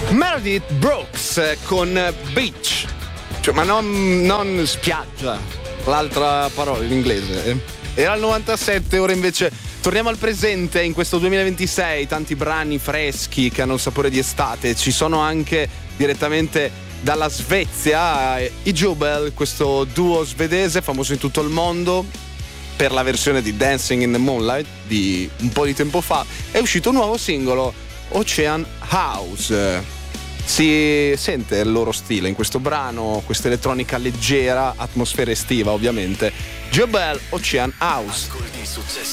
Meredith Brooks con Beach, cioè, ma non spiaggia, l'altra parola in inglese. Era il 97, ora invece torniamo al presente in questo 2026, tanti brani freschi che hanno il sapore di estate. Ci sono anche direttamente dalla Svezia i Jubel, questo duo svedese famoso in tutto il mondo per la versione di Dancing in the Moonlight di un po' di tempo fa. È uscito un nuovo singolo, Ocean House. Si sente il loro stile in questo brano, questa elettronica leggera, atmosfera estiva ovviamente. Jubel, Ocean House.